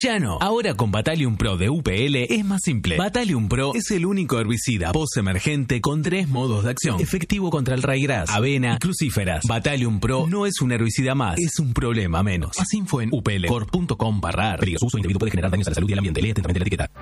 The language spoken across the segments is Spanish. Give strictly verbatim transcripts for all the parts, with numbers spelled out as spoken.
Ya no. Ahora con Batalium Pro de U P L es más simple. Batalium Pro es el único herbicida post-emergente con tres modos de acción. Efectivo contra el raigras, avena y crucíferas. Batalium Pro no es un herbicida más, es un problema menos. Más info en u p l corp punto com barra ar. Peligroso uso indebido puede generar daños a la salud y al ambiente. Lee atentamente la etiqueta.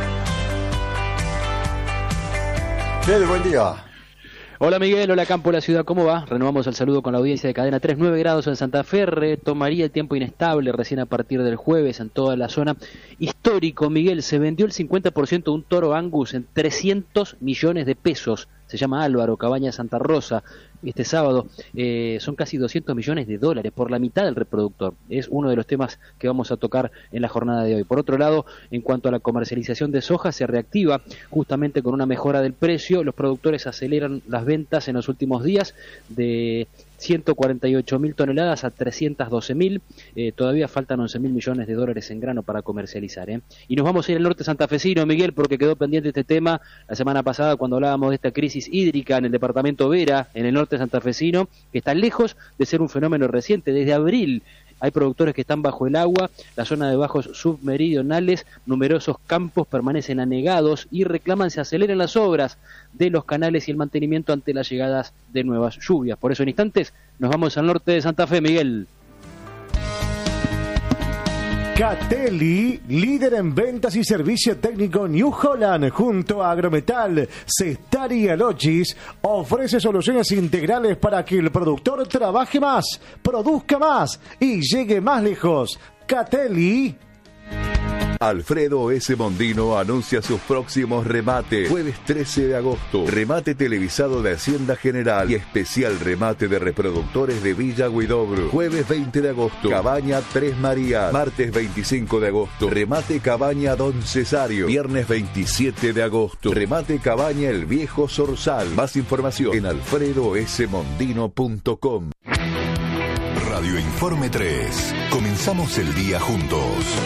Fede, buen día. Hola Miguel, hola Campo, la ciudad, ¿cómo va? Renovamos el saludo con la audiencia de Cadena tres, nueve grados en Santa Fe, retomaría el tiempo inestable recién a partir del jueves en toda la zona. Histórico, Miguel, se vendió el cincuenta por ciento de un toro Angus en trescientos millones de pesos. Se llama Álvaro, Cabaña Santa Rosa, este sábado. Eh, son casi doscientos millones de dólares, por la mitad del reproductor. Es uno de los temas que vamos a tocar en la jornada de hoy. Por otro lado, en cuanto a la comercialización de soja, se reactiva justamente con una mejora del precio. Los productores aceleran las ventas en los últimos días de ciento cuarenta y ocho mil toneladas a trescientos doce mil. Eh, todavía faltan once mil millones de dólares en grano para comercializar. ¿eh? Y nos vamos a ir al norte santafesino, Miguel, porque quedó pendiente este tema la semana pasada cuando hablábamos de esta crisis hídrica en el departamento Vera, en el norte santafesino, que está lejos de ser un fenómeno reciente. Desde abril hay productores que están bajo el agua, la zona de bajos submeridionales, numerosos campos permanecen anegados y reclaman se aceleren las obras de los canales y el mantenimiento ante las llegadas de nuevas lluvias. Por eso en instantes nos vamos al norte de Santa Fe, Miguel. Catelli, líder en ventas y servicio técnico New Holland, junto a Agrometal, Cestari y Alochis, ofrece soluciones integrales para que el productor trabaje más, produzca más y llegue más lejos. Catelli. Alfredo S. Mondino anuncia sus próximos remates. Jueves trece de agosto, remate televisado de Hacienda General y especial remate de reproductores de Villa Huidobro. Jueves veinte de agosto, Cabaña Tres Marías. Martes veinticinco de agosto, remate Cabaña Don Cesario. Viernes veintisiete de agosto, remate Cabaña El Viejo Zorzal. Más información en alfredo s mondino punto com. Radio Informe tres. Comenzamos el día juntos.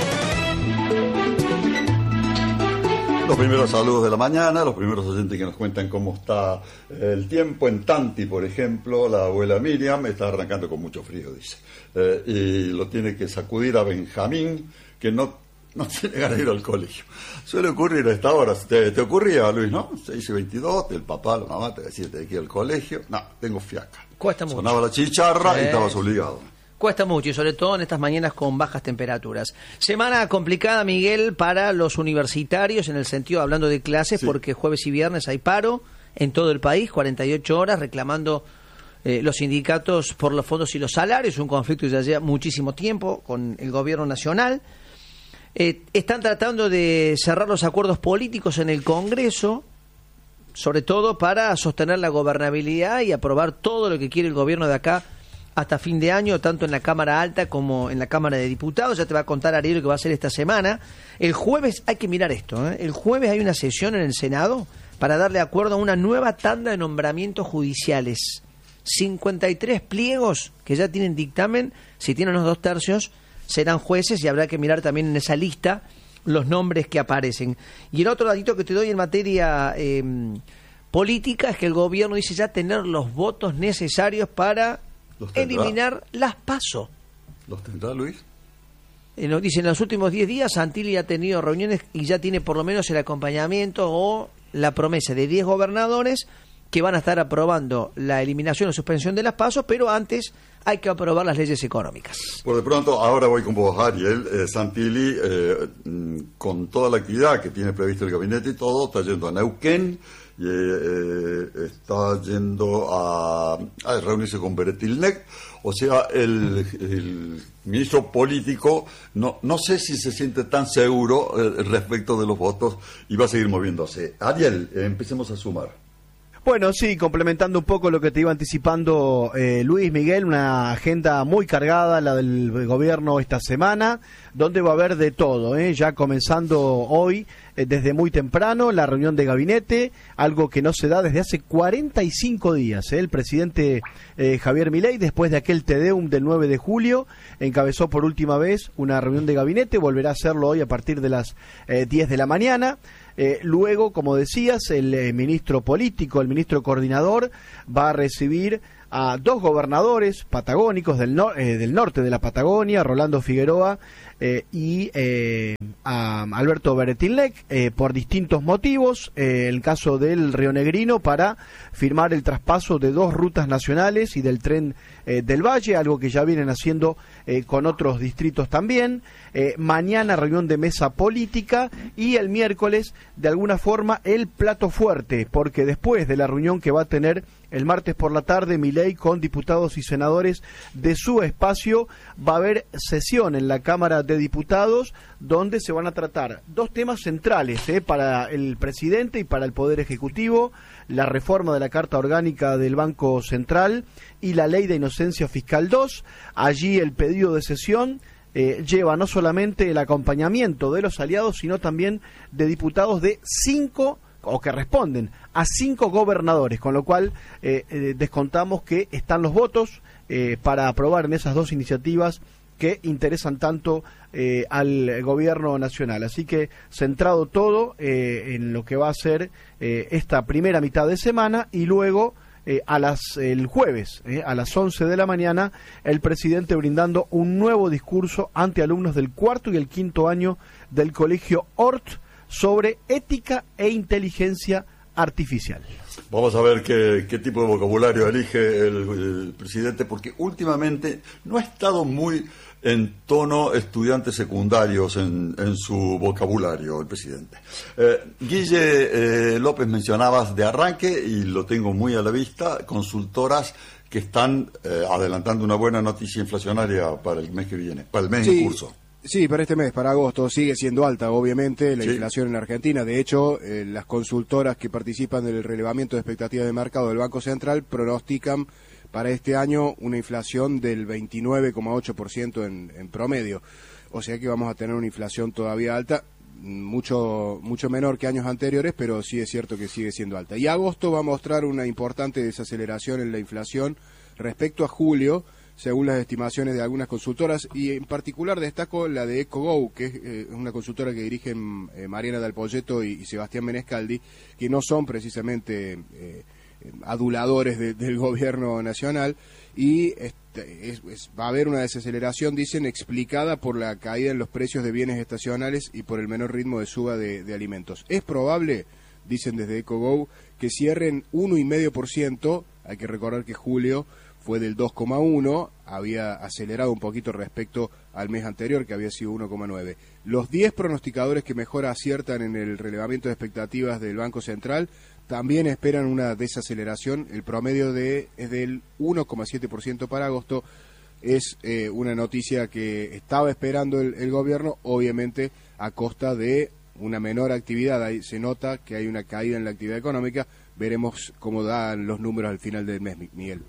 Los primeros saludos de la mañana, los primeros oyentes que nos cuentan cómo está el tiempo. En Tanti, por ejemplo, la abuela Miriam está arrancando con mucho frío, dice. Eh, y lo tiene que sacudir a Benjamín, que no, no tiene ganas de ir al colegio. Suele ocurrir a esta hora. ¿Te, te ocurría, Luis, no? seis y veintidós, el papá, la mamá te decía, te hay que ir al colegio. No, tengo fiaca. Cuesta mucho. Sonaba la chicharra sí. Y estabas obligado. Cuesta mucho y sobre todo en estas mañanas con bajas temperaturas. Semana complicada, Miguel, para los universitarios en el sentido, hablando de clases, sí. Porque jueves y viernes hay paro en todo el país, cuarenta y ocho horas, reclamando eh, los sindicatos por los fondos y los salarios, un conflicto que ya lleva muchísimo tiempo con el gobierno nacional. Eh, están tratando de cerrar los acuerdos políticos en el Congreso, sobre todo para sostener la gobernabilidad y aprobar todo lo que quiere el gobierno de acá hasta fin de año, tanto en la Cámara Alta como en la Cámara de Diputados. Ya te va a contar Ariel lo que va a hacer esta semana. El jueves, hay que mirar esto, ¿eh? El jueves hay una sesión en el Senado para darle acuerdo a una nueva tanda de nombramientos judiciales. cincuenta y tres pliegos que ya tienen dictamen, si tienen los dos tercios, serán jueces y habrá que mirar también en esa lista los nombres que aparecen. Y el otro datito que te doy en materia eh, política es que el gobierno dice ya tener los votos necesarios para eliminar las PASO. ¿Los tendrá, Luis? Eh, nos dicen, en los últimos diez días Santilli ha tenido reuniones y ya tiene por lo menos el acompañamiento o la promesa de diez gobernadores que van a estar aprobando la eliminación o suspensión de las PASO, pero antes hay que aprobar las leyes económicas. Por de pronto, ahora voy con vos, Ariel. Eh, Santilli, eh, con toda la actividad que tiene previsto el gabinete y todo, está yendo a Neuquén, y, eh, está yendo a, a reunirse con Beretilnec. O sea, el, el ministro político no, no sé si se siente tan seguro eh, respecto de los votos y va a seguir moviéndose. Ariel, eh, empecemos a sumar. Bueno, sí, complementando un poco lo que te iba anticipando eh, Luis Miguel, una agenda muy cargada, la del gobierno esta semana, donde va a haber de todo, ¿eh? Ya comenzando hoy, eh, desde muy temprano, la reunión de gabinete, algo que no se da desde hace cuarenta y cinco días. ¿eh? El presidente eh, Javier Milei, después de aquel Te Deum del nueve de julio, encabezó por última vez una reunión de gabinete, volverá a hacerlo hoy a partir de las eh, diez de la mañana. Eh, luego, como decías, el eh, ministro político, el ministro coordinador, va a recibir a dos gobernadores patagónicos del, no, eh, del norte de la Patagonia, Rolando Figueroa eh, y eh, a Alberto Beretilnec, eh, por distintos motivos. Eh, el caso del Río Negrino, para firmar el traspaso de dos rutas nacionales y del tren eh, del Valle, algo que ya vienen haciendo eh, con otros distritos también. Eh, mañana reunión de mesa política y el miércoles, de alguna forma, el plato fuerte, porque después de la reunión que va a tener el martes por la tarde Milei con diputados y senadores de su espacio, va a haber sesión en la Cámara de Diputados donde se van a tratar dos temas centrales eh, para el presidente y para el Poder Ejecutivo: la reforma de la Carta Orgánica del Banco Central y la Ley de Inocencia Fiscal dos. Allí el pedido de sesión eh, lleva no solamente el acompañamiento de los aliados, sino también de diputados de cinco, o que responden a cinco gobernadores, con lo cual eh, eh, descontamos que están los votos eh, para aprobar en esas dos iniciativas que interesan tanto eh, al gobierno nacional. Así que centrado todo eh, en lo que va a ser eh, esta primera mitad de semana, y luego eh, a las el jueves eh, a las once de la mañana el presidente brindando un nuevo discurso ante alumnos del cuarto y el quinto año del colegio Ort sobre ética e inteligencia artificial. Vamos a ver qué, qué tipo de vocabulario elige el, el presidente, porque últimamente no ha estado muy en tono estudiantes secundarios en, en su vocabulario el presidente. Eh, Guille eh, López, mencionabas de arranque, y lo tengo muy a la vista, consultoras que están eh, adelantando una buena noticia inflacionaria para el mes que viene, para el mes sí. en curso. Sí, para este mes, para agosto, sigue siendo alta, obviamente, la sí. inflación en Argentina. De hecho, eh, las consultoras que participan del relevamiento de expectativas de mercado del Banco Central pronostican para este año una inflación del veintinueve coma ocho por ciento en, en promedio. O sea que vamos a tener una inflación todavía alta, mucho mucho menor que años anteriores, pero sí es cierto que sigue siendo alta. Y agosto va a mostrar una importante desaceleración en la inflación respecto a julio, según las estimaciones de algunas consultoras, y en particular destaco la de EcoGo, que es eh, una consultora que dirigen eh, Mariana Dal Poyetto y, y Sebastián Menescaldi, que no son precisamente eh, aduladores de, del gobierno nacional, y este, es, es, va a haber una desaceleración, dicen, explicada por la caída en los precios de bienes estacionales y por el menor ritmo de suba de, de alimentos. Es probable, dicen desde EcoGo, que cierren uno coma cinco por ciento, hay que recordar que julio fue del dos coma uno, había acelerado un poquito respecto al mes anterior, que había sido uno coma nueve. Los diez pronosticadores que mejor aciertan en el relevamiento de expectativas del Banco Central también esperan una desaceleración. El promedio de es del uno coma siete por ciento para agosto. Es eh, una noticia que estaba esperando el, el gobierno, obviamente a costa de una menor actividad. Ahí se nota que hay una caída en la actividad económica. Veremos cómo dan los números al final del mes, Miguel.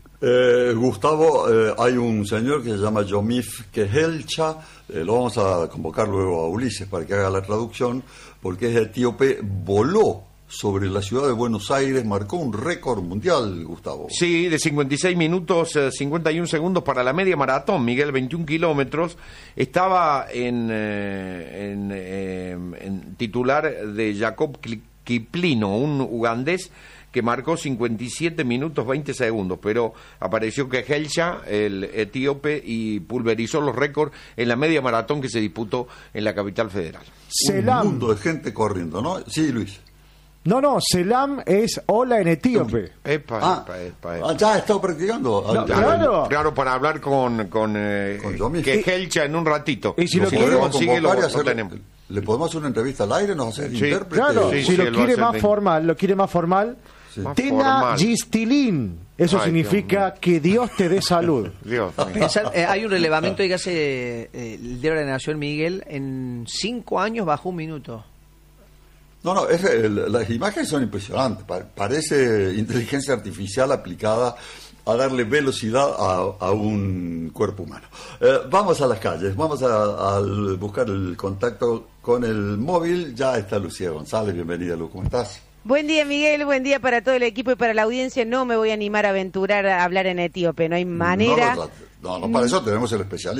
Eh, Gustavo, eh, hay un señor que se llama Yomif Kehelcha, eh, lo vamos a convocar luego a Ulises para que haga la traducción, porque es etíope, voló sobre la ciudad de Buenos Aires, marcó un récord mundial, Gustavo. Sí, de cincuenta y seis minutos, eh, cincuenta y un segundos para la media maratón, Miguel, veintiún kilómetros. Estaba en, eh, en, eh, en titular de Jacob Kiplino, un ugandés que marcó cincuenta y siete minutos veinte segundos, pero apareció Kehelcha, el etíope, y pulverizó los récords en la media maratón que se disputó en la capital federal. Selam. Un mundo de gente corriendo, ¿no? Sí, Luis. No, no, Selam es hola en etíope. Epa, ah, epa, epa, epa. Ya ha estado practicando. No, claro. Claro, para hablar con, con, eh, con Kehelcha en un ratito. Y si lo, si quiere, lo consigue, lo, lo hacer, tenemos. ¿Le podemos hacer una entrevista al aire? ¿Nos hace sí, intérprete? Claro, sí, si sí, lo quiere más de... formal, lo quiere más formal. Sí. Tena Gistilin. Eso Ay, significa Dios que Dios te dé salud. Dios Pensar, eh, hay un relevamiento que hace eh, el Diario de la Nación, Miguel, en cinco años bajó un minuto. No, no, es, el, las imágenes son impresionantes. Pa- parece inteligencia artificial aplicada a darle velocidad a, a un cuerpo humano. Eh, vamos a las calles, vamos a, a buscar el contacto con el móvil. Ya está Lucía González, bienvenida, Lu, ¿cómo estás? Buen día, Miguel, buen día para todo el equipo y para la audiencia. No me voy a animar a aventurar a hablar en etíope, no hay manera. No, no, no, no para eso tenemos el especialista.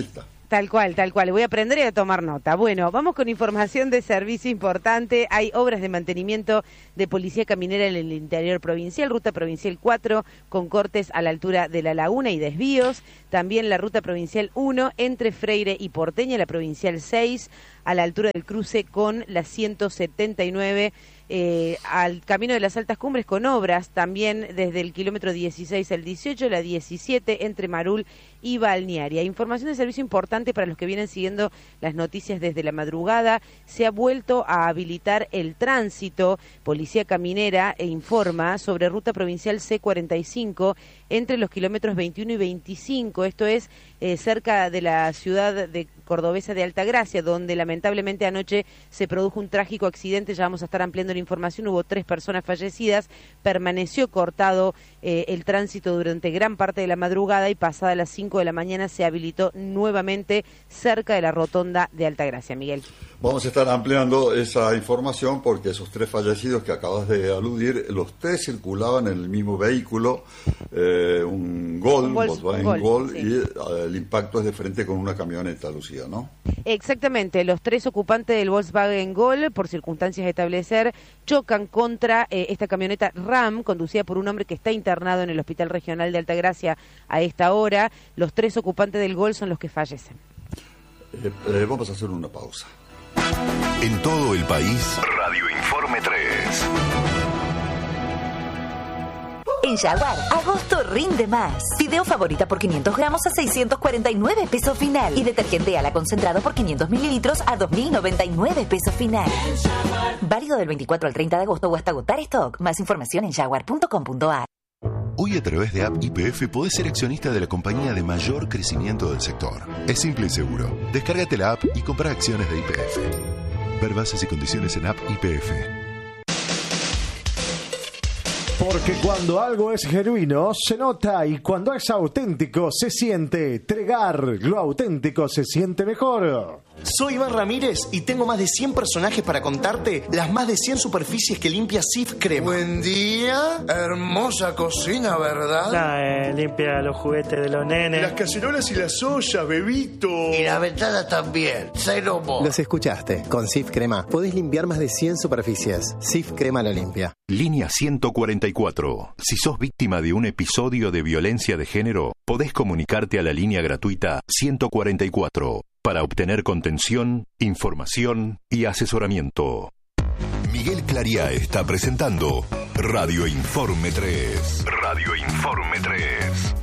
Tal cual, tal cual. Voy a aprender y a tomar nota. Bueno, vamos con información de servicio importante. Hay obras de mantenimiento de policía caminera en el interior provincial, ruta provincial cuatro, con cortes a la altura de la laguna y desvíos. También la ruta provincial uno, entre Freire y Porteña, la provincial seis, a la altura del cruce con la ciento setenta y nueve, eh, al camino de las Altas Cumbres, con obras también desde el kilómetro dieciséis al dieciocho, la diecisiete, entre Marul y Balnearia. Información de servicio importante para los que vienen siguiendo las noticias desde la madrugada. Se ha vuelto a habilitar el tránsito. Policía Caminera e informa sobre ruta provincial C cuarenta y cinco entre los kilómetros veintiuno y veinticinco. Esto es eh, cerca de la ciudad de cordobesa de Altagracia, donde lamentablemente anoche se produjo un trágico accidente. Ya vamos a estar ampliando la información. Hubo tres personas fallecidas. Permaneció cortado eh, el tránsito durante gran parte de la madrugada y pasada las cinco de la mañana se habilitó nuevamente cerca de la rotonda de Altagracia. Miguel. Vamos a estar ampliando esa información porque esos tres fallecidos que acabas de aludir, los tres circulaban en el mismo vehículo, eh, un Gol, un Volkswagen Gol, Gol sí. Y uh, el impacto es de frente con una camioneta, Lucía, ¿no? Exactamente, los tres ocupantes del Volkswagen Gol, por circunstancias de establecer, chocan contra eh, esta camioneta RAM, conducida por un hombre que está internado en el Hospital Regional de Altagracia a esta hora. Los tres ocupantes del Gol son los que fallecen. Eh, eh, vamos a hacer una pausa. En todo el país, Radio Informe tres. En Jaguar, agosto rinde más. Fideo favorita por quinientos gramos a seiscientos cuarenta y nueve pesos final. Y detergente ala concentrado por quinientos mililitros a dos mil noventa y nueve pesos final. Válido del veinticuatro al treinta de agosto o hasta agotar stock. Más información en jaguar punto com punto a r. Hoy a través de App Y P F podés ser accionista de la compañía de mayor crecimiento del sector. Es simple y seguro. Descárgate la app y compra acciones de Y P F. Ver bases y condiciones en App Y P F. Porque cuando algo es genuino, se nota, y cuando es auténtico, se siente. Tregar, lo auténtico se siente mejor. Soy Iván Ramírez y tengo más de cien personajes para contarte las más de cien superficies que limpia Cif Crema. Buen día, hermosa cocina, ¿verdad? Nah, eh, limpia los juguetes de los nenes. Las cacerolas y las ollas, bebito. Y la ventana también, cero mo. Los escuchaste, con Cif Crema podés limpiar más de cien superficies. Cif Crema lo limpia. Línea ciento cuarenta y cuatro. Si sos víctima de un episodio de violencia de género, podés comunicarte a la línea gratuita ciento cuarenta y cuatro para obtener contención, información y asesoramiento. Miguel Clariá está presentando Radio Informe tres. Radio Informe tres.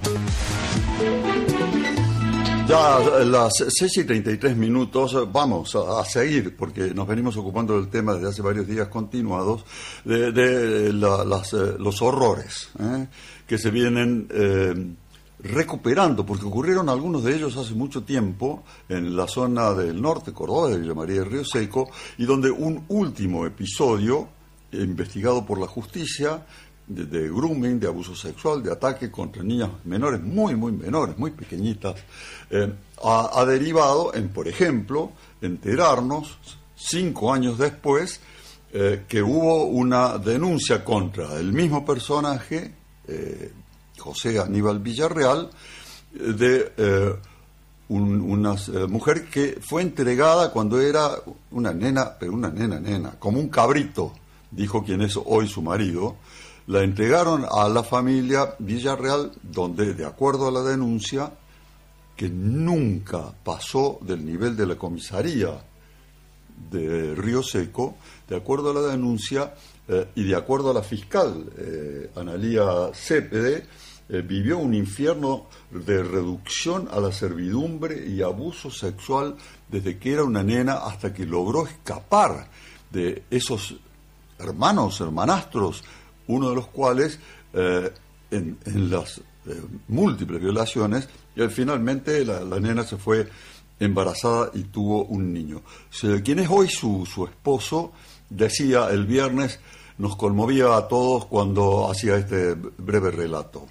Ya a las seis y treinta y tres minutos vamos a, a seguir, porque nos venimos ocupando del tema desde hace varios días continuados, de, de la, las, eh, los horrores ¿eh? que se vienen eh, recuperando, porque ocurrieron algunos de ellos hace mucho tiempo en la zona del norte, Córdoba, de Villa María y Río Seco, y donde un último episodio, investigado por la justicia, de, de grooming, de abuso sexual, de ataque contra niñas menores, muy, muy menores, muy pequeñitas, eh, ha, ha derivado en, por ejemplo, enterarnos, cinco años después, eh, que hubo una denuncia contra el mismo personaje, eh, José Aníbal Villarreal, de eh, un, una eh, mujer que fue entregada cuando era una nena, pero una nena, nena, como un cabrito, dijo quien es hoy su marido. La entregaron a la familia Villarreal, donde, de acuerdo a la denuncia, que nunca pasó del nivel de la comisaría de Río Seco, de acuerdo a la denuncia eh, y de acuerdo a la fiscal eh, Analía Cepede, eh, vivió un infierno de reducción a la servidumbre y abuso sexual desde que era una nena hasta que logró escapar de esos hermanos, hermanastros, uno de los cuales eh, en, en las eh, múltiples violaciones, y finalmente la, la nena se fue embarazada y tuvo un niño. Se, quien es hoy su, su esposo, decía el viernes, nos conmovía a todos cuando hacía este breve relato.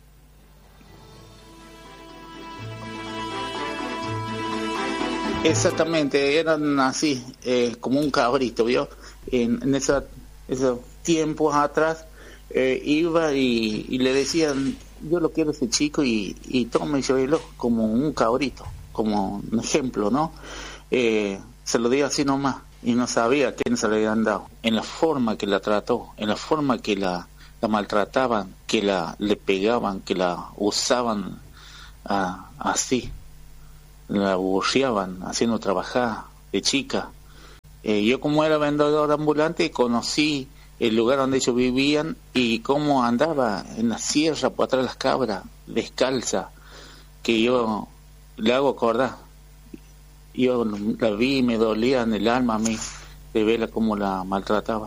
Exactamente, eran así, eh, como un cabrito, ¿vio? En, en esa, esos tiempos atrás, eh, iba y, y le decían, yo lo quiero ese chico y, y tome y llévelo como un cabrito. como un ejemplo, ¿no? Eh, se lo di así nomás y no sabía a quién se le habían dado. En la forma que la trató, en la forma que la, la maltrataban, que la le pegaban, que la usaban ah, así, la aburriaban haciendo trabajar de chica. Eh, yo como era vendedor ambulante conocí el lugar donde ellos vivían y cómo andaba en la sierra por atrás de las cabras, descalza, que yo le hago acordar. Yo la vi y me dolía en el alma a mí de verla cómo la maltrataban.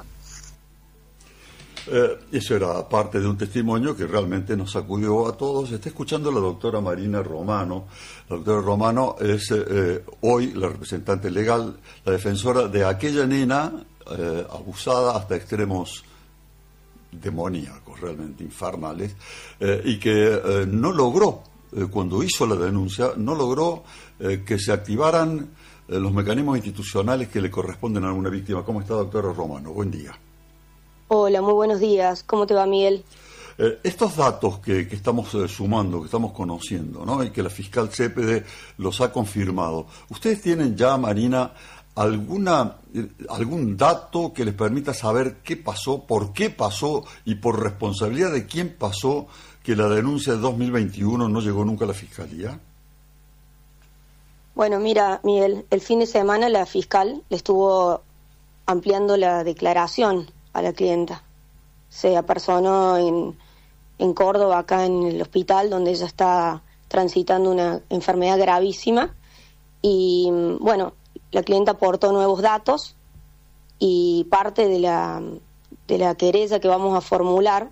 Eh, eso era parte de un testimonio que realmente nos sacudió a todos. Está escuchando la doctora Marina Romano. La doctora Romano es eh, hoy la representante legal, la defensora de aquella nena eh, abusada hasta extremos demoníacos, realmente infernales, eh, y que eh, no logró, eh, cuando hizo la denuncia, no logró eh, que se activaran eh, los mecanismos institucionales que le corresponden a alguna víctima. ¿Cómo está, doctora Romano? Buen día. Hola, muy buenos días. ¿Cómo te va, Miguel? Eh, estos datos que, que estamos eh, sumando, que estamos conociendo, ¿no? Y que la fiscal Cepede los ha confirmado. ¿Ustedes tienen ya, Marina, alguna eh, algún dato que les permita saber qué pasó, por qué pasó y por responsabilidad de quién pasó que la denuncia de dos mil veintiuno no llegó nunca a la fiscalía? Bueno, mira, Miguel, el fin de semana la fiscal le estuvo ampliando la declaración a la clienta. Se apersonó en, en Córdoba, acá en el hospital, donde ella está transitando una enfermedad gravísima. Y bueno, la clienta aportó nuevos datos y parte de la, de la querella que vamos a formular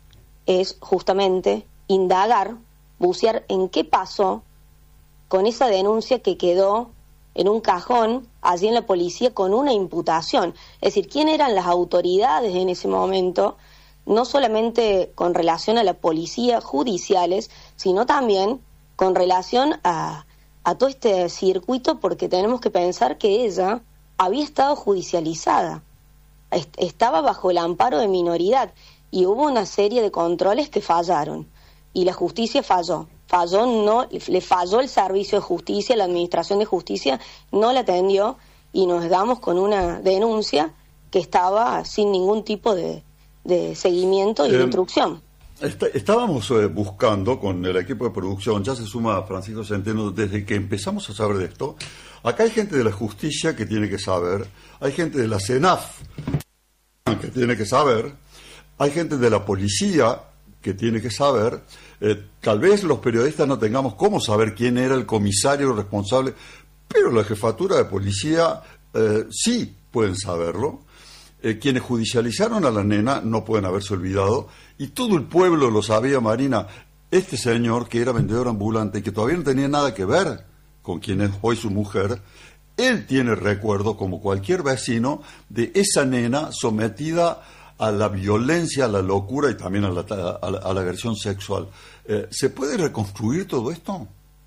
es justamente indagar, bucear en qué pasó con esa denuncia que quedó en un cajón allí en la policía con una imputación. Es decir, ¿quién eran las autoridades en ese momento? No solamente con relación a la policía judiciales, sino también con relación a, a todo este circuito, porque tenemos que pensar que ella había estado judicializada, est- estaba bajo el amparo de minoridad y hubo una serie de controles que fallaron y la justicia falló. Falló, no, le falló el servicio de justicia, la administración de justicia no la atendió y nos quedamos con una denuncia que estaba sin ningún tipo de, de seguimiento y eh, de instrucción. Está, estábamos eh, buscando con el equipo de producción, ya se suma Francisco Centeno, desde que empezamos a saber de esto. Acá hay gente de la justicia que tiene que saber, hay gente de la CENAF que tiene que saber, hay gente de la policía que tiene que saber. Eh, tal vez los periodistas no tengamos cómo saber quién era el comisario responsable, pero la jefatura de policía eh, sí pueden saberlo. Eh, quienes judicializaron a la nena no pueden haberse olvidado, y todo el pueblo lo sabía, Marina. Este señor, que era vendedor ambulante y que todavía no tenía nada que ver con quien es hoy su mujer, él tiene recuerdo, como cualquier vecino, de esa nena sometida a la violencia, a la locura y también a la, a la, a la agresión sexual. Eh, ¿Se puede reconstruir todo esto?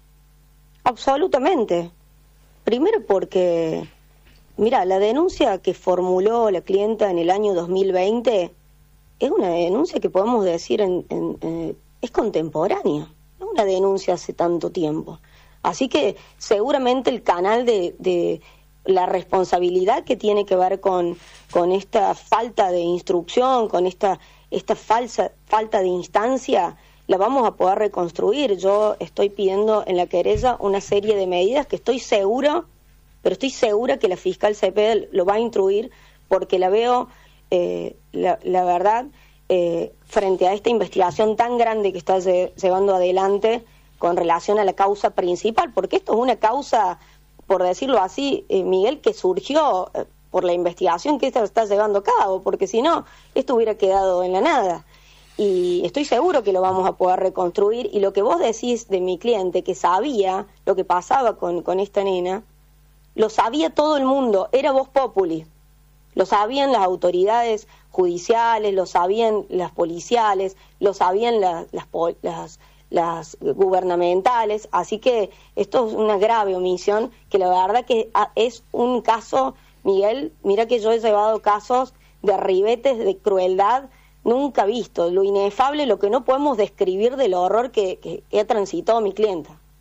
Absolutamente. Primero porque, mira, la denuncia que formuló la clienta en el año dos mil veinte es una denuncia que podemos decir en, en, en, es contemporánea, no una denuncia hace tanto tiempo. Así que seguramente el canal de... de la responsabilidad que tiene que ver con, con esta falta de instrucción, con esta, esta falsa, falta de instancia, la vamos a poder reconstruir. Yo estoy pidiendo en la querella una serie de medidas que estoy segura, pero estoy segura que la fiscal Cepeda lo va a instruir, porque la veo, eh, la, la verdad, eh, frente a esta investigación tan grande que está lle- llevando adelante con relación a la causa principal, porque esto es una causa, por decirlo así, eh, Miguel, que surgió eh, por la investigación que esta está llevando a cabo, porque si no, esto hubiera quedado en la nada. Y estoy seguro que lo vamos a poder reconstruir. Y lo que vos decís de mi cliente, que sabía lo que pasaba con, con esta nena, lo sabía todo el mundo, era voz populi. Lo sabían las autoridades judiciales, lo sabían las policiales, lo sabían la, las, las las gubernamentales, así que esto es una grave omisión, que la verdad que es un caso, Miguel, mira que yo he llevado casos de ribetes, de crueldad nunca visto, lo inefable, lo que no podemos describir del horror que, que, que ha transitado mi clienta.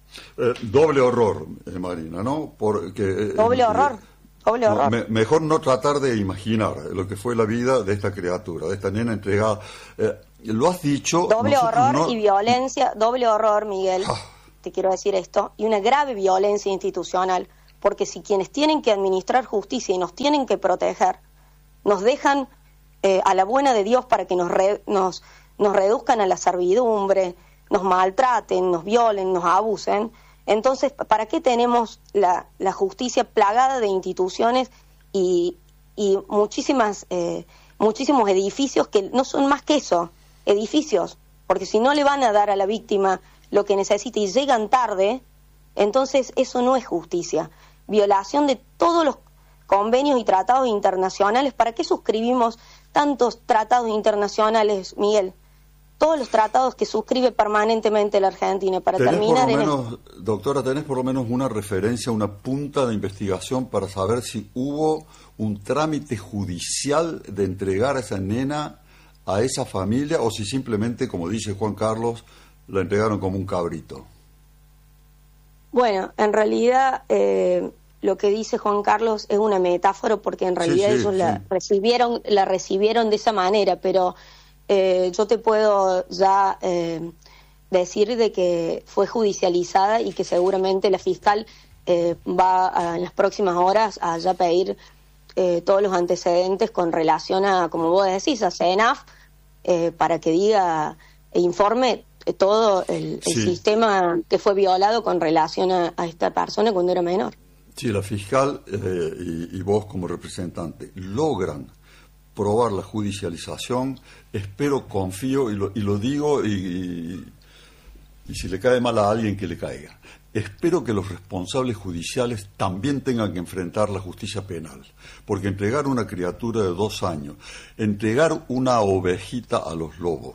Eh, doble horror, eh, Marina, ¿no? Porque, eh, Doble eh, horror. Doble no, horror. me- mejor no tratar de imaginar lo que fue la vida de esta criatura, de esta nena entregada. Eh, lo has dicho. Doble nosotros horror no- y violencia, doble horror, Miguel, te quiero decir esto, y una grave violencia institucional, porque si quienes tienen que administrar justicia y nos tienen que proteger, nos dejan eh, a la buena de Dios para que nos, re- nos, nos reduzcan a la servidumbre, nos maltraten, nos violen, nos abusen, entonces, ¿para qué tenemos la, la justicia plagada de instituciones y, y muchísimas, eh, muchísimos edificios que no son más que eso, edificios? Porque si no le van a dar a la víctima lo que necesita y llegan tarde, entonces eso no es justicia. Violación de todos los convenios y tratados internacionales. ¿Para qué suscribimos tantos tratados internacionales, Miguel? Todos los tratados que suscribe permanentemente la Argentina. Para ¿Tenés terminar por lo en menos, doctora, tenés por lo menos una referencia, una punta de investigación para saber si hubo un trámite judicial de entregar a esa nena a esa familia o si simplemente, como dice Juan Carlos, la entregaron como un cabrito? Bueno, en realidad eh, lo que dice Juan Carlos es una metáfora porque en realidad sí, ellos sí. la recibieron, la recibieron de esa manera, pero eh, yo te puedo ya eh, decir de que fue judicializada y que seguramente la fiscal eh, va a, en las próximas horas a ya pedir eh, todos los antecedentes con relación a, como vos decís, a CENAF, eh, para que diga e informe todo el, el Sí. sistema que fue violado con relación a, a esta persona cuando era menor. Si la fiscal eh, y, y vos como representante logran probar la judicialización, espero, confío y lo, y lo digo y, y, y si le cae mal a alguien que le caiga. Espero que los responsables judiciales también tengan que enfrentar la justicia penal, porque entregar una criatura de dos años, entregar una ovejita a los lobos,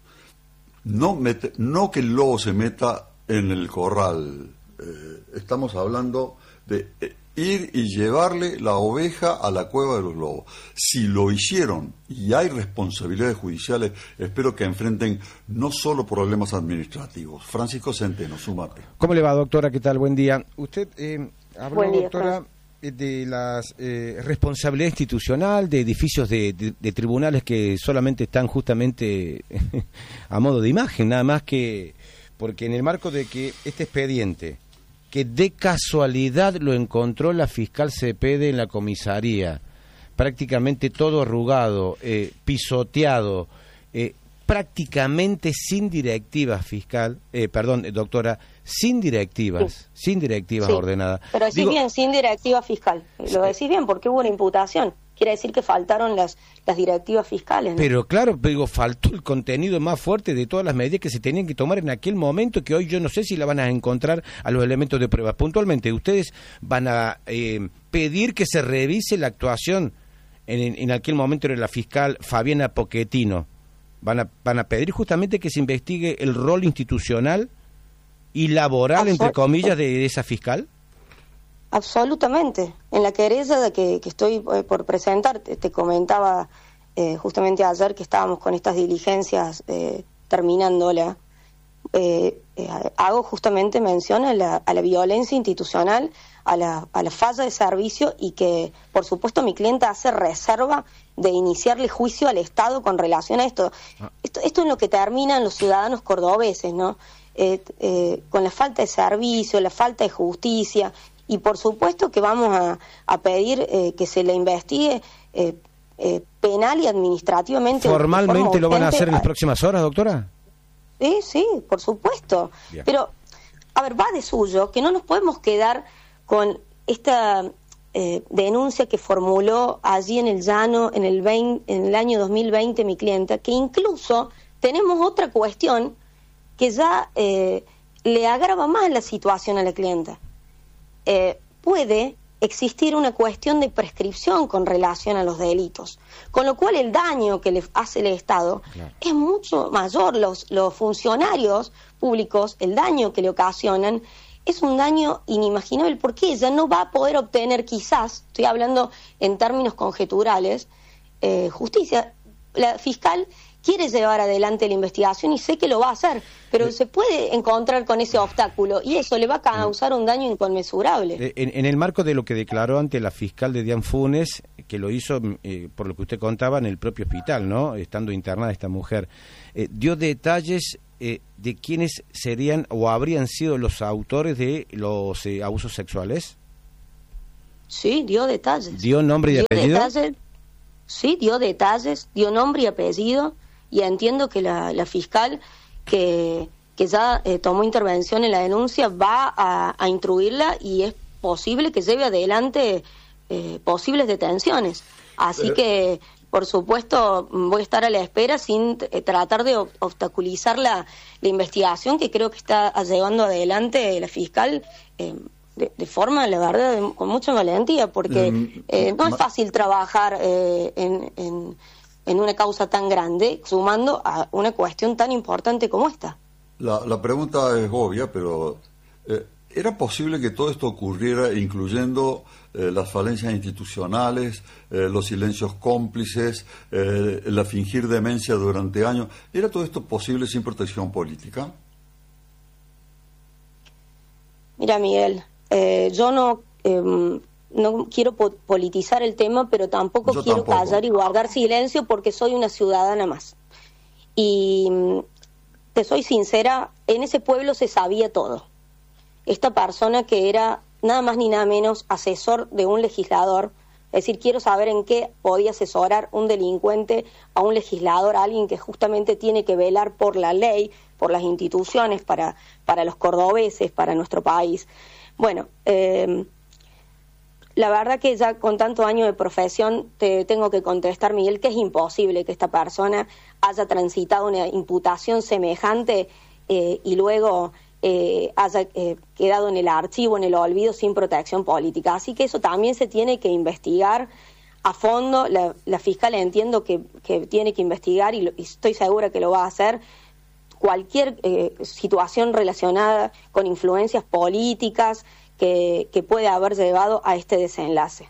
no, mete, no que el lobo se meta en el corral, eh, estamos hablando de eh, ir y llevarle la oveja a la cueva de los lobos. Si lo hicieron y hay responsabilidades judiciales, espero que enfrenten no solo problemas administrativos. Francisco Centeno, súmate. ¿Cómo le va, doctora? ¿Qué tal? Buen día. Usted eh, habló, Buen día, doctora, eh, de la eh, responsabilidad institucional de edificios de, de- de tribunales que solamente están justamente a modo de imagen, nada más que porque en el marco de que este expediente, que de casualidad lo encontró la fiscal Cepede en la comisaría, prácticamente todo arrugado, eh, pisoteado, eh, prácticamente sin directivas fiscal, eh, perdón, eh, doctora, sin directivas, sin directivas Sí. ordenadas. Pero decís Digo, bien, sin directiva fiscal. Lo decís bien porque hubo una imputación. Quiere decir que faltaron las, las directivas fiscales, ¿no? Pero claro, pero digo, faltó el contenido más fuerte de todas las medidas que se tenían que tomar en aquel momento, que hoy yo no sé si la van a encontrar a los elementos de prueba. Puntualmente, ustedes van a eh, pedir que se revise la actuación en, en, en aquel momento de la fiscal Fabiana Pochettino. Van a, van a pedir justamente que se investigue el rol institucional y laboral, entre Absol- comillas, de, de esa fiscal. Absolutamente. En la querella de que, que estoy eh, por presentar, te, te comentaba eh, justamente ayer que estábamos con estas diligencias eh, terminándola, eh, eh, hago justamente mención a la, a la violencia institucional, a la, a la falla de servicio y que, por supuesto, mi clienta hace reserva de iniciarle juicio al Estado con relación a esto. Esto, esto es lo que terminan los ciudadanos cordobeses, ¿no? Eh, eh, con la falta de servicio, la falta de justicia. Y por supuesto que vamos a, a pedir eh, que se le investigue eh, eh, penal y administrativamente. ¿Formalmente lo van a urgente. hacer en las próximas horas, doctora? Sí, sí, por supuesto. Bien. Pero, a ver, va de suyo que no nos podemos quedar con esta eh, denuncia que formuló allí en el llano en el, veinte, en el año dos mil veinte mi clienta, que incluso tenemos otra cuestión que ya eh, le agrava más la situación a la clienta. Eh, puede existir una cuestión de prescripción con relación a los delitos, con lo cual el daño que le hace el Estado es mucho mayor. Los, los funcionarios públicos, el daño que le ocasionan es un daño inimaginable porque ella no va a poder obtener, quizás, estoy hablando en términos conjeturales, eh, justicia. La fiscal quiere llevar adelante la investigación y sé que lo va a hacer, pero se puede encontrar con ese obstáculo y eso le va a causar un daño inconmensurable. En, en el marco de lo que declaró ante la fiscal de Dian Funes, que lo hizo, eh, por lo que usted contaba, en el propio hospital, ¿no? Estando internada esta mujer, eh, dio detalles eh, de quiénes serían o habrían sido los autores de los eh, abusos sexuales. Sí, dio detalles. ¿Dio nombre y dio apellido? Detalles, sí, dio detalles, dio nombre y apellido, y entiendo que la, la fiscal que, que ya eh, tomó intervención en la denuncia va a, a instruirla y es posible que lleve adelante eh, posibles detenciones. Así Eh. que, por supuesto, voy a estar a la espera sin eh, tratar de ob- obstaculizar la, la investigación que creo que está llevando adelante la fiscal eh, de, de forma, la verdad, de- con mucha valentía, porque Mm, eh, no es ma- fácil trabajar eh, en, en, en una causa tan grande, sumando a una cuestión tan importante como esta. La, la pregunta es obvia, pero eh, ¿era posible que todo esto ocurriera incluyendo eh, las falencias institucionales, eh, los silencios cómplices, eh, la fingir demencia durante años? ¿Era todo esto posible sin protección política? Mira, Miguel, eh, yo no eh, no quiero po- politizar el tema, pero tampoco Yo quiero tampoco. callar y guardar silencio porque soy una ciudadana más. Y mm, te soy sincera, en ese pueblo se sabía todo. Esta persona que era nada más ni nada menos asesor de un legislador, es decir, quiero saber en qué podía asesorar un delincuente a un legislador, a alguien que justamente tiene que velar por la ley, por las instituciones, para, para los cordobeses, para nuestro país. Bueno, eh, la verdad que ya con tanto año de profesión te tengo que contestar, Miguel, que es imposible que esta persona haya transitado una imputación semejante eh, y luego eh, haya eh, quedado en el archivo, en el olvido, sin protección política. Así que eso también se tiene que investigar a fondo. La, la fiscal entiendo que, que tiene que investigar y, lo, y estoy segura que lo va a hacer. Cualquier eh, situación relacionada con influencias políticas que, que puede haber llevado a este desenlace.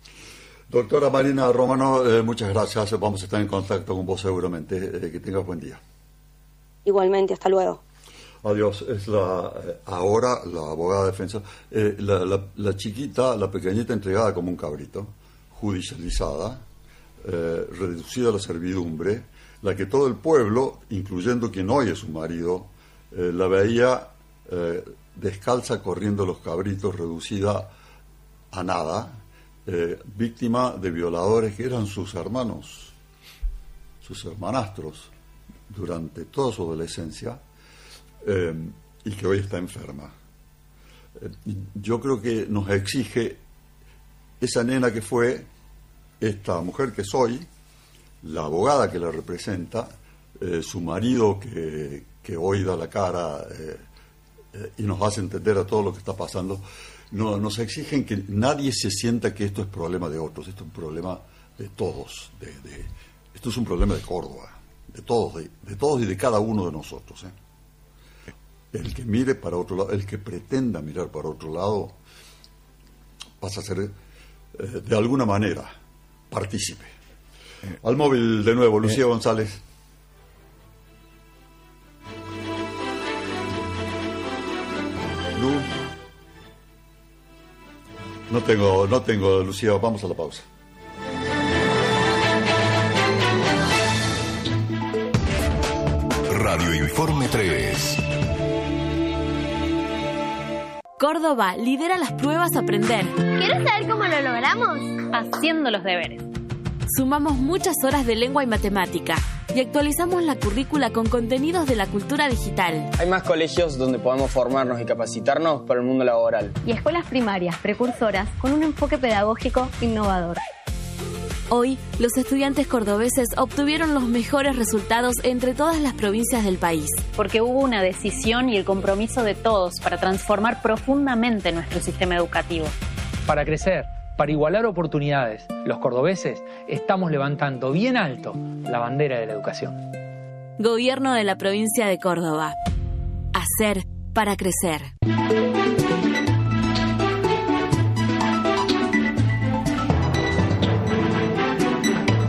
Doctora Marina Romano, eh, muchas gracias. Vamos a estar en contacto con vos seguramente. Eh, que tengas buen día. Igualmente, hasta luego. Adiós. Es la eh, ahora la abogada defensora. Eh, la, la, la chiquita, la pequeñita entregada como un cabrito, judicializada, eh, reducida a la servidumbre, la que todo el pueblo, incluyendo quien hoy es su marido, eh, la veía eh, descalza corriendo los cabritos, reducida a nada, eh, víctima de violadores que eran sus hermanos, sus hermanastros, durante toda su adolescencia, eh, y que hoy está enferma. Eh, yo creo que nos exige esa nena que fue, esta mujer que soy, la abogada que la representa, eh, su marido que, que hoy da la cara eh, eh, y nos hace entender a todo lo que está pasando. No, nos exigen que nadie se sienta que esto es problema de otros, esto es un problema de todos, de, de, esto es un problema de Córdoba, de todos, de, de todos y de cada uno de nosotros. ¿eh? El que mire para otro lado, el que pretenda mirar para otro lado, pasa a ser eh, de alguna manera partícipe. Al móvil de nuevo, Lucía eh. González. Lu. No tengo, no tengo, Lucía, vamos a la pausa. Radio Informe tres. Córdoba lidera las pruebas Aprender. ¿Quieres saber cómo lo logramos? Haciendo los deberes. Sumamos muchas horas de lengua y matemática y actualizamos la currícula con contenidos de la cultura digital. Hay más colegios donde podemos formarnos y capacitarnos para el mundo laboral. Y escuelas primarias, precursoras, con un enfoque pedagógico innovador. Hoy, los estudiantes cordobeses obtuvieron los mejores resultados entre todas las provincias del país. Porque hubo una decisión y el compromiso de todos para transformar profundamente nuestro sistema educativo. Para crecer, para igualar oportunidades, los cordobeses estamos levantando bien alto la bandera de la educación. Gobierno de la provincia de Córdoba. Hacer para crecer.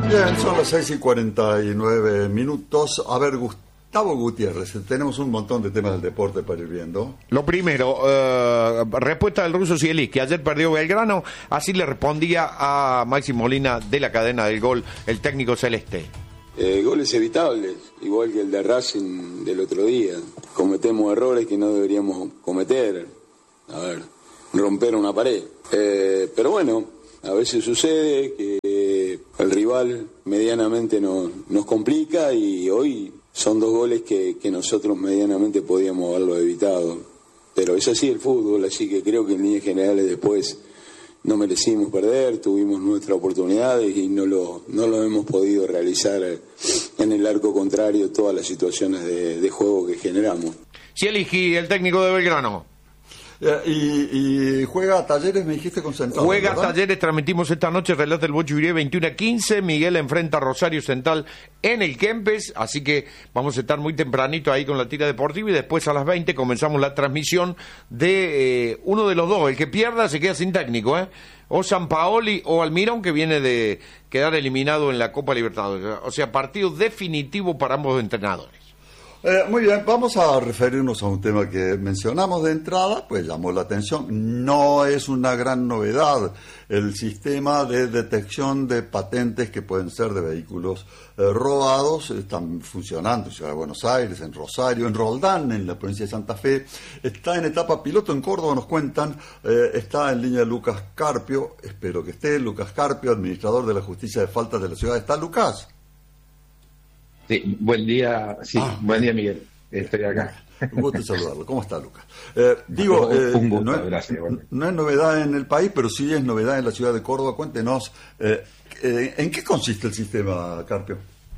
Bien, son las seis y cuarenta y nueve minutos. A ver, Gustavo Gutiérrez, tenemos un montón de temas del deporte para ir viendo. Lo primero, eh, respuesta del ruso Cielis, que ayer perdió Belgrano, así le respondía a Maxi Molina de la cadena del gol, el técnico celeste. Eh, goles evitables, igual que el de Racing del otro día. Cometemos errores que no deberíamos cometer. A ver, romper una pared. Eh, pero bueno, a veces sucede que el rival medianamente nos, nos complica y hoy son dos goles que, que nosotros medianamente podíamos haberlo evitado. Pero es así el fútbol, así que creo que en líneas generales después no merecimos perder, tuvimos nuestras oportunidades y no lo, no lo hemos podido realizar en el arco contrario todas las situaciones de, de juego que generamos. Cieligi, el técnico de Belgrano. Eh, y, y juega Talleres, me dijiste, con Central. Juega ¿verdad? Talleres, transmitimos esta noche, relata el Bocho Uribe, veintiuno a quince. Miguel enfrenta a Rosario Central en el Kempes, así que vamos a estar muy tempranito ahí con la tira deportiva y después a las veinte comenzamos la transmisión de eh, uno de los dos. El que pierda se queda sin técnico, ¿eh? O Sampaoli o Almirón, que viene de quedar eliminado en la Copa Libertadores. O sea, partido definitivo para ambos entrenadores. Eh, muy bien, vamos a referirnos a un tema que mencionamos de entrada, pues llamó la atención. No es una gran novedad el sistema de detección de patentes que pueden ser de vehículos eh, robados. Están funcionando en Ciudad de Buenos Aires, en Rosario, en Roldán, en la provincia de Santa Fe. Está en etapa piloto en Córdoba, nos cuentan. Eh, está en línea Lucas Carpio, espero que esté. Lucas Carpio, administrador de la Justicia de Faltas de la ciudad. ¿Está Lucas? Sí, buen día, sí, ah, buen día Miguel, estoy acá. Un gusto saludarlo. ¿Cómo está, Lucas? Eh, digo, eh, un gusto, no, es, gracias, bueno. no es novedad en el país, pero sí es novedad en la ciudad de Córdoba. Cuéntenos, eh, eh, ¿en qué consiste el sistema, Carpio?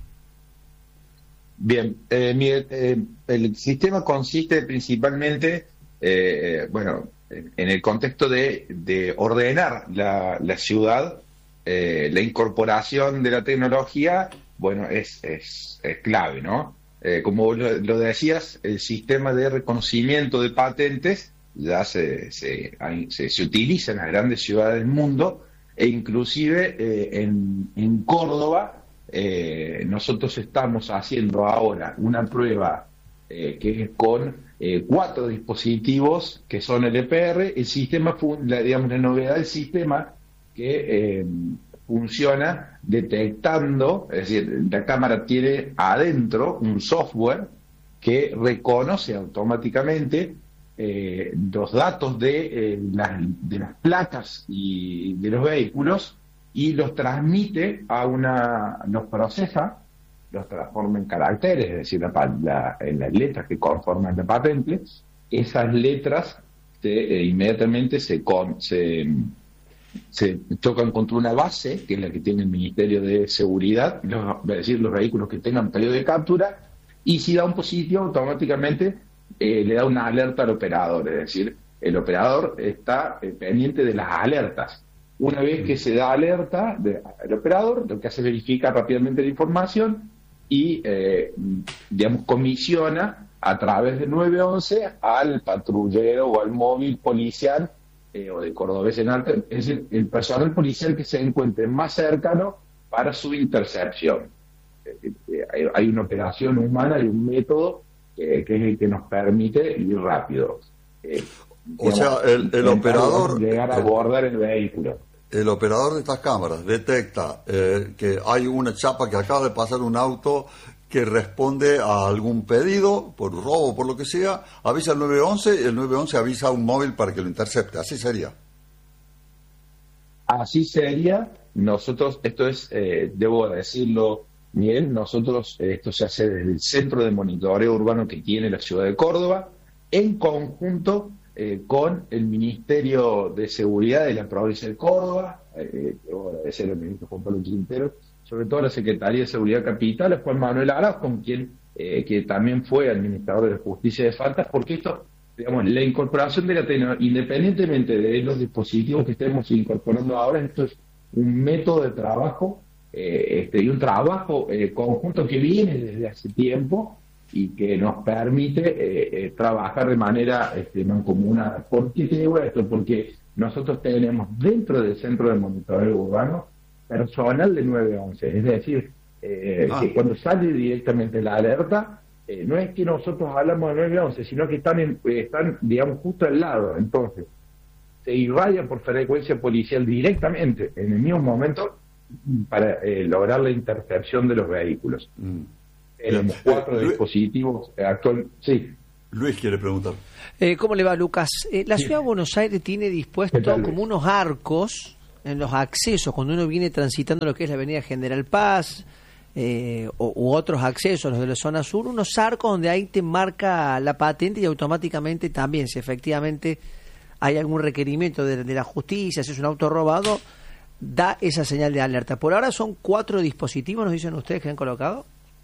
Bien, eh, Miguel, eh, el sistema consiste principalmente, eh, bueno, en el contexto de, de ordenar la, la ciudad, eh, la incorporación de la tecnología. Bueno, es, es, es clave, ¿no? Eh, como lo, lo decías, el sistema de reconocimiento de patentes ya se, se, se, se utiliza en las grandes ciudades del mundo e inclusive eh, en, en Córdoba eh, nosotros estamos haciendo ahora una prueba eh, que es con eh, cuatro dispositivos que son L P R. El sistema, la, digamos, la novedad del sistema que... Eh, funciona detectando, es decir, la cámara tiene adentro un software que reconoce automáticamente eh, los datos de, eh, las, de las placas y de los vehículos y los transmite a una, los procesa, los transforma en caracteres, es decir, la, la, en las letras que conforman la patente. Esas letras se, eh, inmediatamente se, con, se se chocan contra una base, que es la que tiene el Ministerio de Seguridad, los, es decir, los vehículos que tengan periodo de captura, y si da un positivo, automáticamente eh, le da una alerta al operador, es decir, el operador está eh, pendiente de las alertas. Una vez que se da alerta de, al operador, lo que hace es verificar rápidamente la información y, eh, digamos, comisiona a través de nueve once al patrullero o al móvil policial Eh, o de Cordobés en Alta, es el, el personal policial que se encuentre más cercano para su intercepción. Eh, eh, hay, hay una operación humana y un método eh, que es el que nos permite ir rápido. Eh, o digamos, sea, el, el operador... Llegar a abordar el vehículo. El operador de estas cámaras detecta eh, que hay una chapa que acaba de pasar un auto que responde a algún pedido, por robo, por lo que sea, avisa al nueve once y el nueve once avisa a un móvil para que lo intercepte. Así sería. Así sería. Nosotros, esto es, eh, debo decirlo, Miguel, nosotros, eh, esto se hace desde el Centro de Monitoreo Urbano que tiene la ciudad de Córdoba, en conjunto eh, con el Ministerio de Seguridad de la provincia de Córdoba, eh, debo agradecer al ministro Juan Pablo Quintero, sobre todo la Secretaría de Seguridad Capital, Juan Manuel Aras, con quien eh, que también fue administrador de la Justicia de Faltas, porque esto, digamos, la incorporación de la tecnología, independientemente de los dispositivos que estemos incorporando ahora, esto es un método de trabajo eh, este, y un trabajo eh, conjunto que viene desde hace tiempo y que nos permite eh, eh, trabajar de manera este, mancomunada. ¿Por qué te digo esto? Porque nosotros tenemos dentro del Centro de Monitoreo Urbano personal de nueve once, es decir, eh, Ah. que cuando sale directamente la alerta, eh, no es que nosotros hablamos de nueve once, sino que están, en, eh, están, digamos, justo al lado. Entonces, se irradia por frecuencia policial directamente en el mismo momento para eh, lograr la intercepción de los vehículos. Tenemos cuatro Eh, Luis- dispositivos actual. Sí. Luis quiere preguntar. Eh, ¿Cómo le va, Lucas? Eh, la Sí. ciudad de Buenos Aires tiene dispuesto ¿Qué tal, Luis? como unos arcos en los accesos, cuando uno viene transitando lo que es la avenida General Paz eh, o, u otros accesos, los de la zona sur, unos arcos donde ahí te marca la patente y automáticamente también, si efectivamente hay algún requerimiento de, de la justicia, si es un auto robado, da esa señal de alerta. Por ahora son cuatro dispositivos, nos dicen ustedes, que han colocado.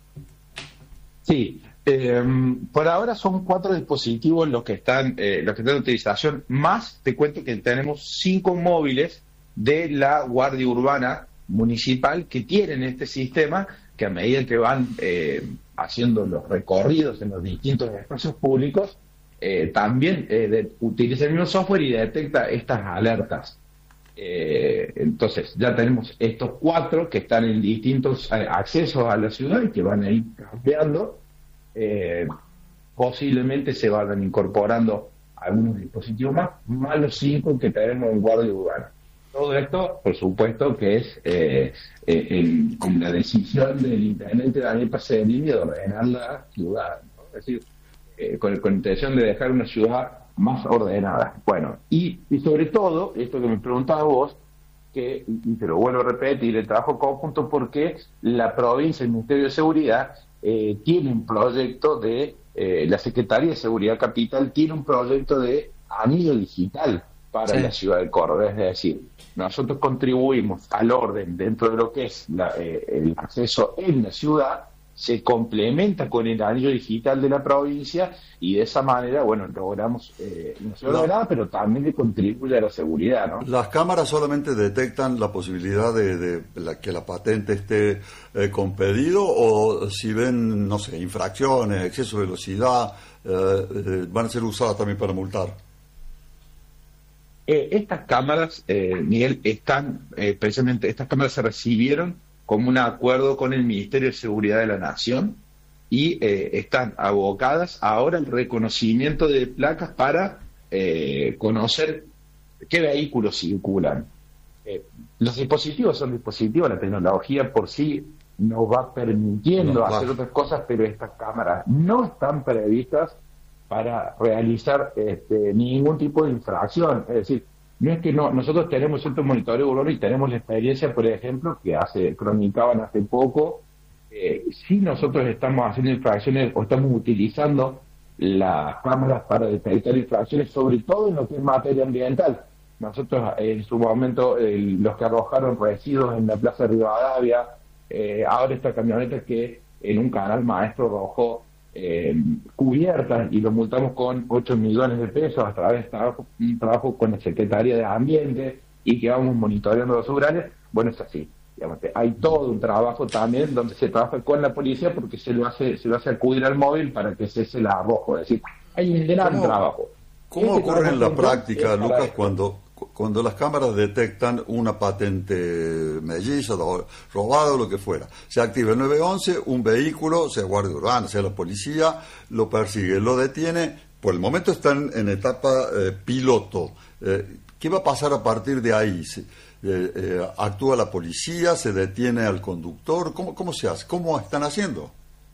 Sí, eh, por ahora son cuatro dispositivos los que están eh, los que están en utilización, más te cuento que tenemos cinco móviles de la Guardia Urbana Municipal que tienen este sistema, que a medida que van eh, haciendo los recorridos en los distintos espacios públicos, eh, también eh, de- utiliza el mismo software y detecta estas alertas. Eh, entonces ya tenemos estos cuatro que están en distintos eh, accesos a la ciudad y que van a ir cambiando. Eh, posiblemente se vayan incorporando algunos dispositivos más, más los cinco que tenemos en Guardia Urbana. Todo esto, por supuesto, que es eh, eh, el- con la decisión del intendente Daniel Pacerini de ordenar la ciudad, ¿no? Es decir, eh, con, con intención de dejar una ciudad más ordenada. Bueno, y, y sobre todo, esto que me preguntabas vos, que, y te lo vuelvo a repetir, el trabajo conjunto, porque la provincia, el Ministerio de Seguridad, eh, tiene un proyecto de, eh, la Secretaría de Seguridad Capital tiene un proyecto de anillo digital para Sí. la ciudad de Córdoba, es decir, nosotros contribuimos al orden dentro de lo que es la, eh, el acceso en la ciudad, se complementa con el anillo digital de la provincia y de esa manera, bueno, logramos eh, una ciudad No. ordenada, pero también que contribuye a la seguridad, ¿no? Las cámaras solamente detectan la posibilidad de, de la- que la patente esté eh, con pedido, o si ven, no sé, infracciones, exceso de velocidad, eh, eh, van a ser usadas también para multar. Eh, estas cámaras, eh, Miguel, están, eh, precisamente, estas cámaras se recibieron como un acuerdo con el Ministerio de Seguridad de la Nación y eh, están abocadas ahora al reconocimiento de placas para eh, conocer qué vehículos circulan. Eh, los dispositivos son dispositivos, la tecnología por sí nos va permitiendo No, hacer claro. otras cosas, pero estas cámaras no están previstas para realizar este, ningún tipo de infracción. Es decir, no es que no, nosotros tenemos cierto monitoreo urbano y tenemos la experiencia, por ejemplo, que hace cronicaban hace poco, eh, si nosotros estamos haciendo infracciones o estamos utilizando las cámaras para detectar infracciones, sobre todo en lo que es materia ambiental. Nosotros eh, en su momento, eh, los que arrojaron residuos en la Plaza Rivadavia, eh, ahora esta camioneta que en un canal maestro arrojó eh, cubiertas y lo multamos con ocho millones de pesos a través de trabajo, un trabajo con la Secretaría de Ambiente y que vamos monitoreando los urales. Bueno, es así. Digamos, hay todo un trabajo también donde se trabaja con la policía porque se lo hace se lo hace acudir al móvil para que cese el arrojo. Es decir, hay un gran ¿Cómo- trabajo. ¿Cómo Este ocurre en la trabajo práctica, es para Lucas, esto. cuando, cuando las cámaras detectan una patente melliza, do- robada o lo que fuera? Se activa el nueve once, un vehículo, sea Guardia Urbana, sea la policía, lo persigue, lo detiene. Por el momento están en etapa eh, piloto. Eh, ¿Qué va a pasar a partir de ahí? Se- eh, eh, ¿Actúa la policía? ¿Se detiene al conductor? ¿Cómo, cómo se hace? ¿Cómo están haciendo?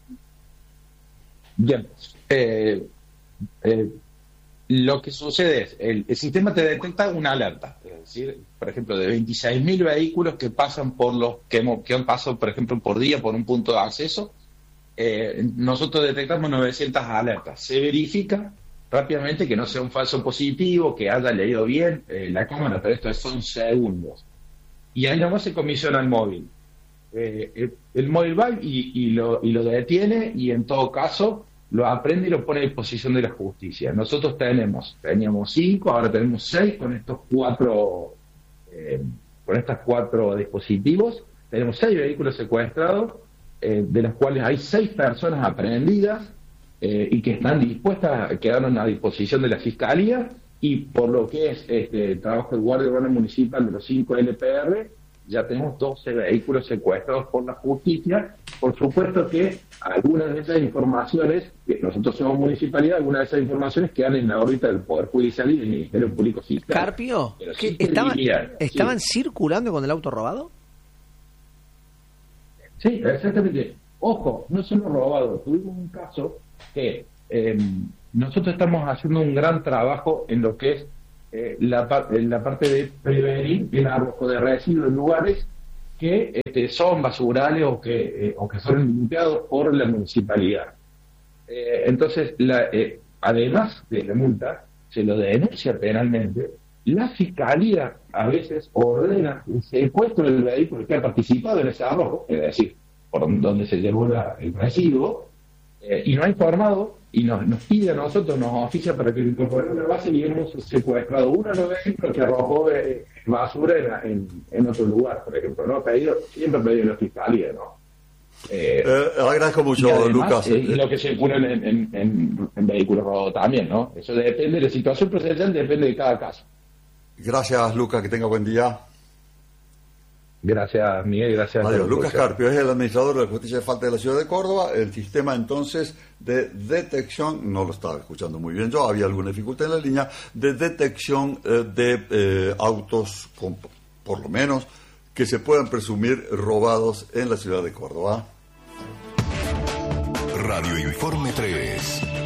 Bien. Eh, eh, lo que sucede es, el, el sistema te detecta una alerta, es decir, por ejemplo, de veintiséis mil vehículos que pasan por los, que, hemos, que han pasado, por ejemplo, por día por un punto de acceso, eh, nosotros detectamos novecientas alertas. Se verifica rápidamente que no sea un falso positivo, que haya leído bien eh, la cámara, pero esto son segundos. Y ahí nomás se comisiona el móvil. Eh, el, el móvil va y, y, lo, y lo detiene y en todo caso lo aprende y lo pone a disposición de la justicia. Nosotros tenemos, teníamos cinco, ahora tenemos seis con estos cuatro, eh, con estas cuatro dispositivos. Tenemos seis vehículos secuestrados, eh, de los cuales hay seis personas aprehendidas eh, y que están dispuestas, quedaron a disposición de la Fiscalía, y por lo que es este el trabajo del Guardia Urbana Municipal de los cinco L P R, ya tenemos doce vehículos secuestrados por la justicia. Por supuesto que algunas de esas informaciones, que nosotros somos municipalidad, algunas de esas informaciones quedan en la órbita del Poder Judicial y del Ministerio Público Fiscal. Carpio, Pero ¿qué, sí estaban, diría, ¿estaban sí. circulando con el auto robado? Sí, exactamente. Ojo, no solo robado. Tuvimos un caso que eh, nosotros estamos haciendo un gran trabajo en lo que es eh, la, par en la parte de prevenir el arrojo de residuos en lugares que este, son basurales o que, eh, o que fueron limpiados por la municipalidad. Eh, entonces, la, eh, además de la multa, se lo denuncia penalmente. La fiscalía a veces ordena el secuestro del vehículo que ha participado en ese arrojo, es decir, por donde se llevó la, el residuo, eh, y no ha informado, y nos, nos pide a nosotros, nos oficia para que lo incorporemos a la base, y hemos secuestrado uno de los vehículos que arrojó eh, basura en, en, en otro lugar, por ejemplo, ¿no? Pedido, siempre pedido en la fiscalía, ¿no? Eh, eh, agradezco mucho, y además, Lucas. Eh, y lo que circula en, en, en, en vehículos robados también, ¿no? Eso depende de la situación procesal, depende de cada caso. Gracias, Lucas, que tenga buen día. Gracias, Miguel, gracias. Adiós. Lucas Carpio es el administrador de la Justicia de Falta de la Ciudad de Córdoba. El sistema entonces de detección, no lo estaba escuchando muy bien yo, había alguna dificultad en la línea, de detección eh, de eh, autos, con, por lo menos, que se puedan presumir robados en la ciudad de Córdoba. Radio Informe tres.